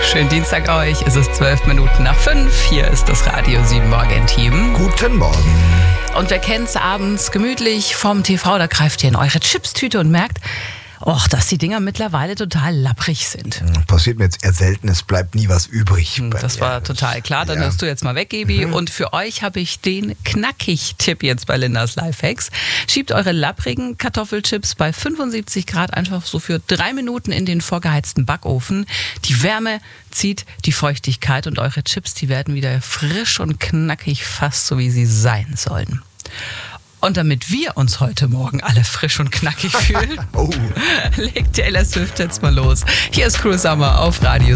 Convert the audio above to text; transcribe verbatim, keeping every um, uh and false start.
Schönen Dienstag euch. Es ist zwölf Minuten nach fünf. Hier ist das Radio sieben Morgen-Team. Guten Morgen. Und wer kennt's abends gemütlich vom T V, da greift ihr in eure Chipstüte und merkt, och, dass die Dinger mittlerweile total lapprig sind. Passiert mir jetzt eher selten, es bleibt nie was übrig. Das mir. war total klar, dann ja. hörst du jetzt mal weg, Ebi. Mhm. Und für euch habe ich den Knackig-Tipp jetzt bei Lindas Lifehacks. Schiebt eure lapprigen Kartoffelchips bei fünfundsiebzig Grad einfach so für drei Minuten in den vorgeheizten Backofen. Die Wärme zieht die Feuchtigkeit und eure Chips, die werden wieder frisch und knackig, fast so wie sie sein sollen. Und damit wir uns heute Morgen alle frisch und knackig fühlen, oh. legt Taylor Swift jetzt mal los. Hier ist Cruel Summer auf Radio